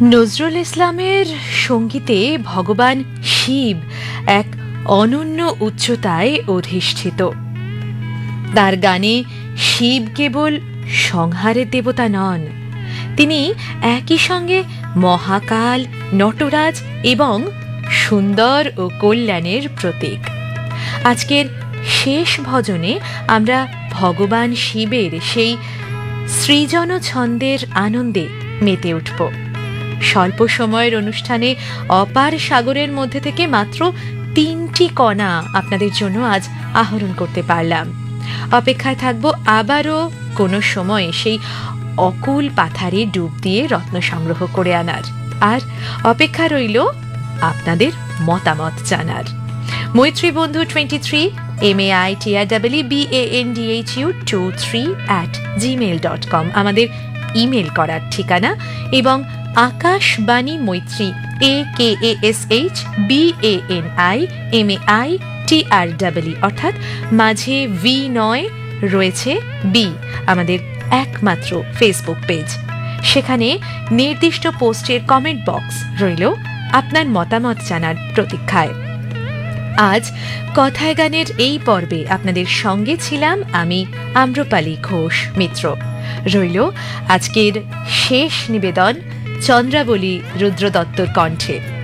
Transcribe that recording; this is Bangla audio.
নজরুল ইসলামের সঙ্গীতে ভগবান শিব এক অনন্য উচ্চতায় অধিষ্ঠিত। তার গানে শিব কেবল সংহারের দেবতা নন, তিনি একই সঙ্গে মহাকাল, নটরাজ এবং সুন্দর ও কল্যাণের প্রতীক। আজকের শেষ ভজনে আমরা ভগবান শিবের সেই সৃজন ছন্দের আনন্দে মেতে উঠব। স্বল্প সময়ের অনুষ্ঠানে অপার সাগরের মধ্যে থেকে মাত্র 3টি কণা আপনাদের জন্য আজ আহরণ করতে পারলাম। অপেক্ষায় থাকবো আবারও কোনো সময় সেই অকুল পাথারে ডুব দিয়ে রত্ন সংগ্রহ করে আনার, আর অপেক্ষা রইল আপনাদের মতামত জানার। মৈত্রী বন্ধু 23 MAITRBANDHU23@gmail.com আমাদের ইমেল করার ঠিকানা, এবং আকাশবাণী মৈত্রী AKASHBANIMAITRWE অর্থাৎ মাঝে ভি নয়, রয়েছে বি, আমাদের একমাত্র ফেসবুক পেজ। সেখানে নির্দিষ্ট পোস্টের কমেন্ট বক্স রইল আপনার মতামত জানার প্রতীক্ষায়। আজ কথায় গানের এই পর্বে আপনাদের সঙ্গে ছিলাম আমি আম্রপালি ঘোষ মিত্র। রইল আজকের শেষ নিবেদন চন্দ্রাবলী রুদ্রদত্তর কণ্ঠে।